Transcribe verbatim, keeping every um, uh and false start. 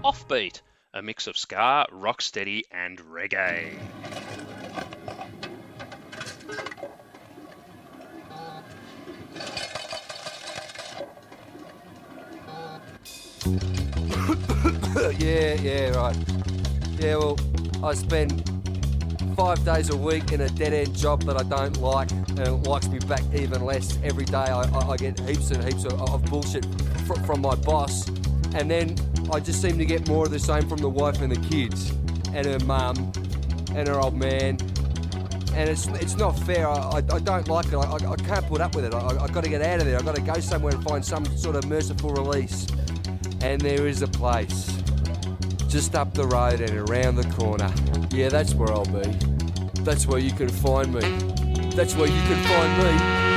Offbeat, a mix of ska, rocksteady, and reggae. yeah, yeah, right. Yeah, well, I spend five days a week in a dead-end job that I don't like, and it likes me back even less. Every day I, I, I get heaps and heaps of, of bullshit fr- from my boss, and then I just seem to get more of the same from the wife and the kids, and her mum, and her old man, and it's it's not fair. I, I, I don't like it. I, I can't put up with it. I, I've got to get out of there. I've got to go somewhere and find some sort of merciful release. And there is a place just up the road and around the corner. Yeah, that's where I'll be. That's where you can find me. That's where you can find me.